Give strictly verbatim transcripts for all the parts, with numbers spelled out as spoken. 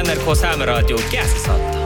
N R K Säämäraadio Käsisaattaa.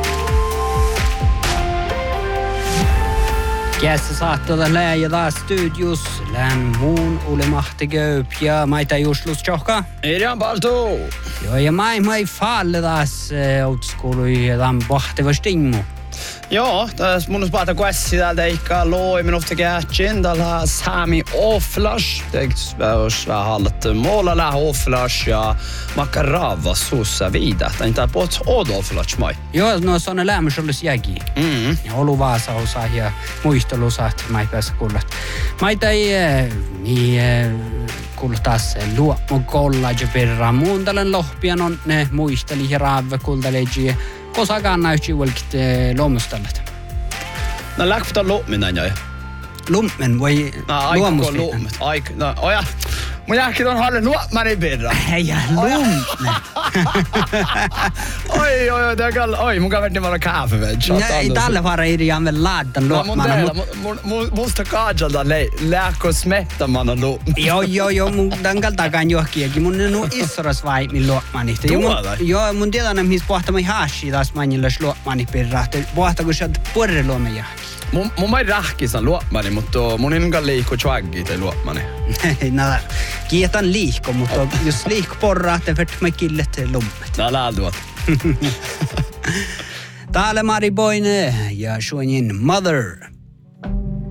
Käsisaattoda läjä taas studios. Län muun Uli Mahtigöp ja maita Juslus Tjohka. Irian Balto. Joo, ja mai mai falle taas outskului tämän pohtiva stimmu. Joo, tässä mun spaata kuessi täältä ikka loi minufta kätsin tällä Sami Offlash. Teikts väys vähän hallat målala Offlash ja makarava sussa viida. Tämä on tää pot Offlash mai. Joo, no se on lämmösollis jägi. Mm. Ja oluvaasa osa ja muistelusaat mai päässä kullat. Maita ei niin kultaas luopmu kollaja perra. Muundalen lohpian on ne muisteli ja raave kultaleji. Kosa kannayhti välkit luomustallet. No läkfta luominen jäi. Lummen voi luomustallet. Luomus. Aik, no oja. Mun jälkeen on hallen luomani perra. Ja lummen. Oi, oi, oi, täällä oi, mun kävin nimellä kaafeved. Ei tällä vara irian vel laadan luomana. Musta kaajalta lääkko smehtamana luomana. Joo, joo, joo, mun dangal takan johkiakin. Mun nu issoras vai min luomani. Joo, mun tiedän, missä pohtamai hashi taas manillas luomani perra. Pohtako sieltä porre luomme jahki. Mun, mun mai rahkisan luomani, mutta mun inga liikku tjaggi te luomani. No, kietän liikko, mutta jos liikko porraa, te vart mai killet lummet. No, läältuot. Täällä Mari Boine ja Suonin Mother.